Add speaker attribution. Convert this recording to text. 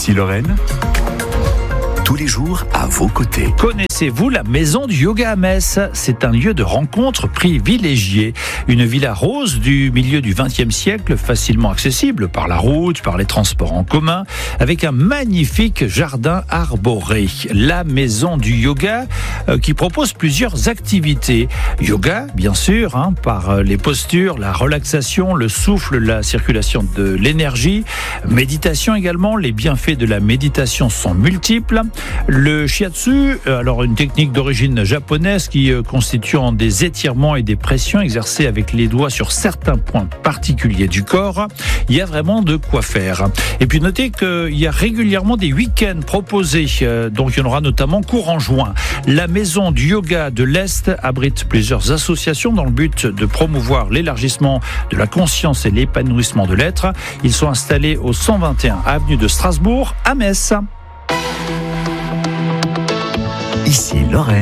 Speaker 1: Ici Lorraine, tous les jours à vos côtés.
Speaker 2: Connaissez-vous la Maison du Yoga à Metz ? C'est un lieu de rencontre privilégié. Une villa rose du milieu du XXe siècle, facilement accessible par la route, par les transports en commun, avec un magnifique jardin arboré. La Maison du Yoga qui propose plusieurs activités. Yoga, bien sûr, par les postures, la relaxation, le souffle, la circulation de l'énergie. Méditation également, les bienfaits de la méditation sont multiples. Le shiatsu, alors une technique d'origine japonaise qui constitue des étirements et des pressions exercées avec les doigts sur certains points particuliers du corps. Il y a vraiment de quoi faire. Et puis notez qu'il y a régulièrement des week-ends proposés, donc il y en aura notamment courant juin. La Maison du Yoga de l'Est abrite plusieurs associations dans le but de promouvoir l'élargissement de la conscience et l'épanouissement de l'être. Ils sont installés au 121 avenue de Strasbourg à Metz.
Speaker 1: Ici Lorraine.